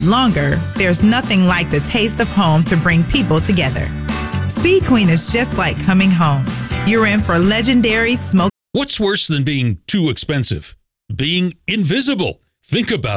longer, there's nothing like the taste of home to bring people together. Speed Queen is just like coming home. You're in for legendary smoke. What's worse than being too expensive? Being invisible. Think about it.